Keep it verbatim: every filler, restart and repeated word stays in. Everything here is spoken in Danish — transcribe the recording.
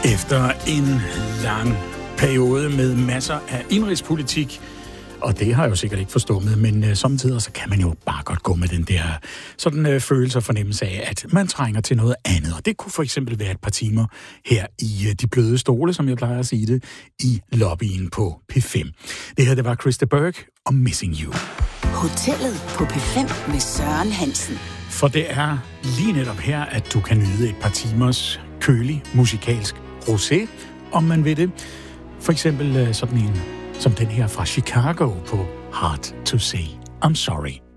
Efter en lang periode med masser af indrigspolitik, og det har jeg jo sikkert ikke forstummet, men øh, samtidig så kan man jo bare godt gå med den der sådan øh, følelse og fornemmelse af, at man trænger til noget andet. Og det kunne for eksempel være et par timer her i øh, de bløde stole, som jeg plejer at sige det, i lobbyen på P fem. Det her, det var Krista Berg og Missing You. Hotellet på P fem med Søren Hansen. For det er lige netop her, at du kan nyde et par timers kølig musikalsk rosé, om man vil det. For eksempel sådan en som den her fra Chicago på Hard to Say I'm Sorry.